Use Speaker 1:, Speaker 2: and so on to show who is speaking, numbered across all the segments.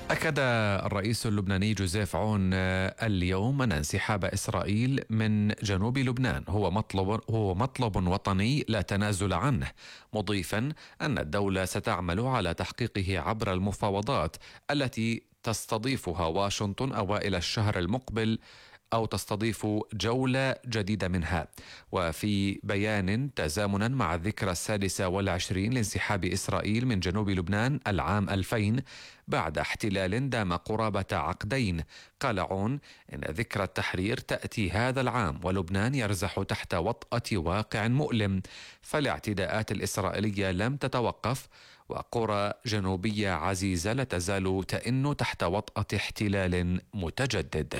Speaker 1: أكد الرئيس اللبناني جوزيف عون اليوم أن انسحاب إسرائيل من جنوب لبنان هو مطلب وطني لا تنازل عنه، مضيفا أن الدولة ستعمل على تحقيقه عبر المفاوضات التي تستضيفها واشنطن أوائل الشهر المقبل أو تستضيف جولة جديدة منها. وفي بيان تزامنا مع الذكرى 26 لانسحاب إسرائيل من جنوب لبنان العام 2000 بعد احتلال دام قرابة عقدين، قال عون إن ذكرى التحرير تأتي هذا العام ولبنان يرزح تحت وطأة واقع مؤلم، فالاعتداءات الإسرائيلية لم تتوقف وقرى جنوبية عزيزة لا تزال تئن تحت وطأة احتلال متجدد.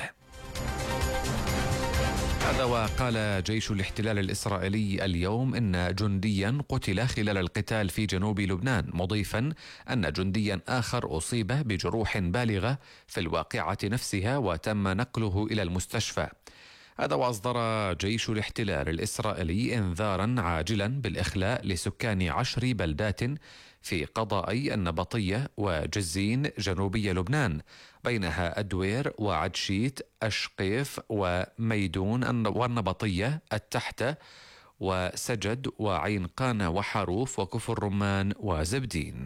Speaker 1: هذا وقال جيش الاحتلال الإسرائيلي اليوم إن جنديا قتل خلال القتال في جنوب لبنان، مضيفا أن جنديا آخر أصيب بجروح بالغة في الواقعة نفسها وتم نقله إلى المستشفى. هذا وأصدر جيش الاحتلال الإسرائيلي إنذارا عاجلا بالإخلاء لسكان 10 بلدات في قضائي النبطية وجزين جنوبي لبنان، بينها أدوير وعدشيت أشقيف وميدون والنبطية التحتة وسجد وعين قانة وحروف وكفر رمان وزبدين.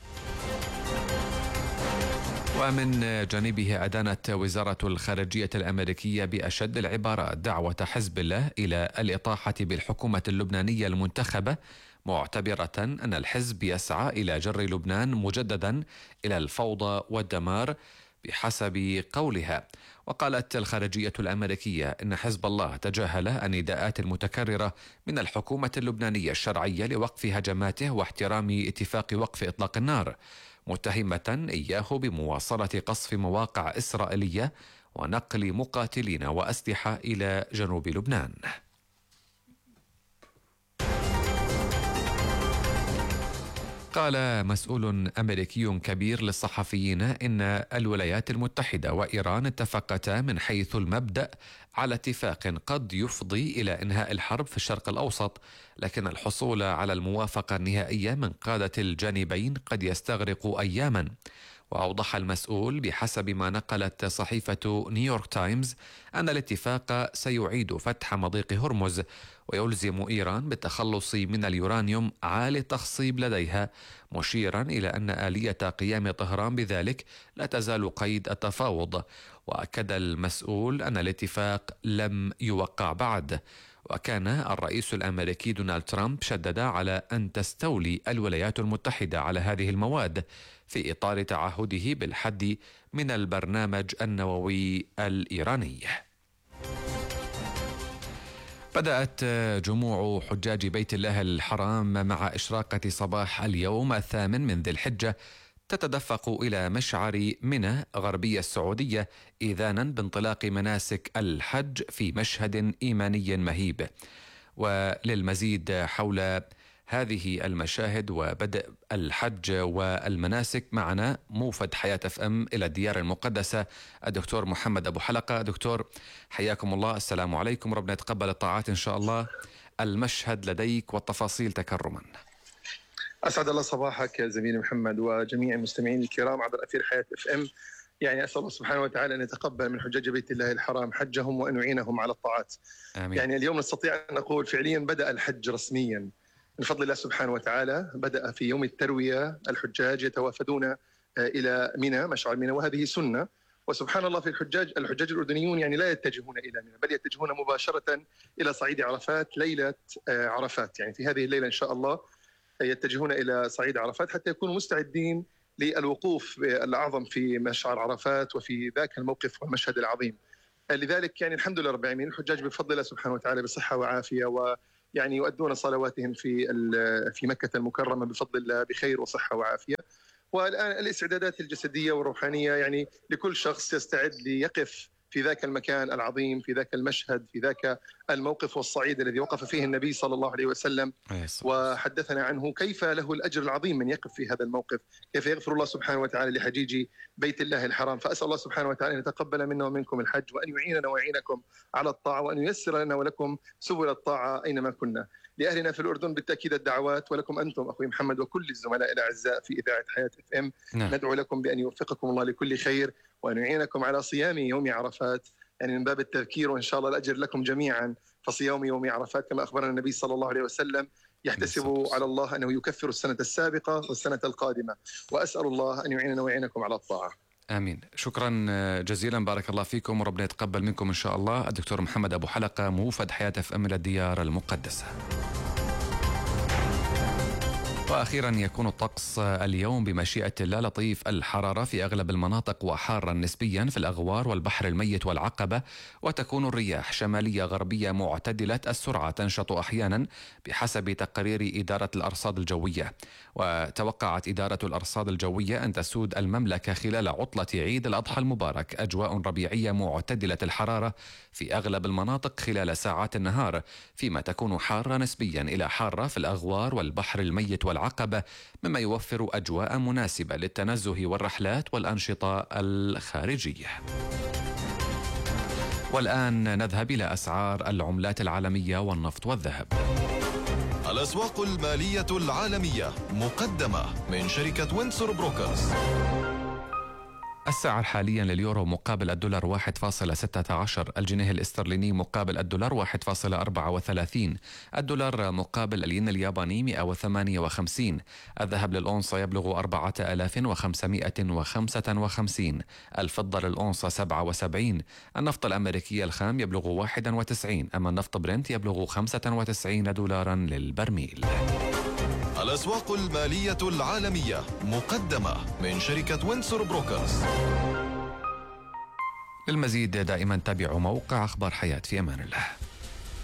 Speaker 1: ومن جانبه أدانت وزارة الخارجية الأمريكية بأشد العبارات دعوة حزب الله إلى الإطاحة بالحكومة اللبنانية المنتخبة، معتبرة أن الحزب يسعى إلى جر لبنان مجددا إلى الفوضى والدمار بحسب قولها. وقالت الخارجية الأمريكية إن حزب الله تجاهل النداءات المتكررة من الحكومة اللبنانية الشرعية لوقف هجماته واحترام اتفاق وقف إطلاق النار، متهمة إياه بمواصلة قصف مواقع إسرائيلية ونقل مقاتلين وأسلحة إلى جنوب لبنان. قال مسؤول أمريكي كبير للصحفيين إن الولايات المتحدة وإيران اتفقتا من حيث المبدأ على اتفاق قد يفضي إلى إنهاء الحرب في الشرق الأوسط، لكن الحصول على الموافقة النهائية من قادة الجانبين قد يستغرق أياما. وأوضح المسؤول بحسب ما نقلت صحيفة نيويورك تايمز أن الاتفاق سيعيد فتح مضيق هرمز ويلزم إيران بالتخلص من اليورانيوم عالي التخصيب لديها، مشيرا إلى أن آلية قيام طهران بذلك لا تزال قيد التفاوض. وأكد المسؤول أن الاتفاق لم يوقع بعد. وكان الرئيس الأمريكي دونالد ترامب شدد على أن تستولي الولايات المتحدة على هذه المواد في إطار تعهده بالحد من البرنامج النووي الإيراني. بدأت جموع حجاج بيت الله الحرام مع إشراقة صباح اليوم 8 من ذي الحجة تتدفق إلى مشعر منى غربية السعودية إذانا بانطلاق مناسك الحج في مشهد إيماني مهيب. وللمزيد حول هذه المشاهد وبدء الحج والمناسك معنا موفد حياة اف ام إلى الديار المقدسة الدكتور محمد أبو حلقة. دكتور حياكم الله، السلام عليكم، ربنا يتقبل الطاعات إن شاء الله. المشهد لديك والتفاصيل تكرما.
Speaker 2: أسعد الله صباحك يا زميلي محمد وجميع المستمعين الكرام عبر أثير حياة اف ام. يعني أسأل الله سبحانه وتعالى أن يتقبل من حجاج بيت الله الحرام حجهم وأن يعينهم على الطاعات. آمين. يعني اليوم نستطيع أن نقول فعليا بدأ الحج رسميا من فضل الله سبحانه وتعالى. بدأ في يوم التروية الحجاج يتوافدون إلى منى مشعر منى، وهذه سنة. وسبحان الله في الحجاج الأردنيون يعني لا يتجهون إلى منى بل يتجهون مباشرة إلى صعيد عرفات ليلة عرفات. يعني في هذه الليلة إن شاء الله يتجهون إلى صعيد عرفات حتى يكونوا مستعدين للوقوف الأعظم في مشعر عرفات وفي ذاك الموقف والمشهد العظيم. لذلك يعني الحمد لله رب العالمين الحجاج بفضل الله سبحانه وتعالى بصحة وعافية، ويعني يؤدون صلواتهم في مكة المكرمة بفضل الله بخير وصحة وعافية. والآن الاستعدادات الجسدية والروحانية يعني لكل شخص يستعد ليقف في ذاك المكان العظيم، في ذاك المشهد، في ذاك الموقف والصعيد الذي وقف فيه النبي صلى الله عليه وسلم وحدثنا عنه كيف له الأجر العظيم من يقف في هذا الموقف، كيف يغفر الله سبحانه وتعالى لحجيج بيت الله الحرام. فأسأل الله سبحانه وتعالى أن يتقبل منا ومنكم الحج وأن يعيننا ويعينكم على الطاعة وأن ييسر لنا ولكم سبل الطاعة أينما كنا. لأهلنا في الأردن بالتأكيد الدعوات، ولكم أنتم أخوي محمد وكل الزملاء الأعزاء في إذاعة حياة FM.
Speaker 1: نعم.
Speaker 2: ندعو لكم بأن يوفقكم الله لكل خير وأن يعينكم على صيام يوم عرفات، يعني من باب التذكير، وإن شاء الله الأجر لكم جميعا. فصيام يوم عرفات كما أخبرنا النبي صلى الله عليه وسلم يحتسب على الله أنه يكفر السنة السابقة والسنة القادمة، وأسأل الله أن يعيننا ويعينكم على الطاعة.
Speaker 1: آمين. شكرا جزيلا، بارك الله فيكم وربنا يتقبل منكم إن شاء الله. الدكتور محمد أبو حلقة، موفد حياة FM إلى الديار المقدسة. وأخيرا يكون الطقس اليوم بمشيئة الله لطيف الحرارة في أغلب المناطق، وحارا نسبيا في الأغوار والبحر الميت والعقبة، وتكون الرياح شمالية غربية معتدلة السرعة تنشط أحيانا بحسب تقارير إدارة الأرصاد الجوية. وتوقعت إدارة الأرصاد الجوية أن تسود المملكة خلال عطلة عيد الأضحى المبارك أجواء ربيعية معتدلة الحرارة في أغلب المناطق خلال ساعات النهار، فيما تكون حارة نسبيا إلى حارة في الأغوار والبحر الميت والعقبة، مما يوفر أجواء مناسبة للتنزه والرحلات والأنشطة الخارجية. والآن نذهب إلى أسعار العملات العالمية والنفط والذهب.
Speaker 3: الأسواق المالية العالمية مقدمة من شركة وينسور بروكرز.
Speaker 1: السعر حاليا لليورو مقابل الدولار 1.16، الجنيه الاسترليني مقابل الدولار 1.34، الدولار مقابل الين الياباني 158، الذهب للأونصة يبلغ 4555، الفضة للأونصة 77، النفط الأمريكي الخام يبلغ 91، أما النفط برنت يبلغ 95 دولارا للبرميل.
Speaker 3: الأسواق المالية العالمية مقدمة من شركة وينسور بروكرز.
Speaker 1: للمزيد دائما تابعوا موقع أخبار حياة. في أمان الله.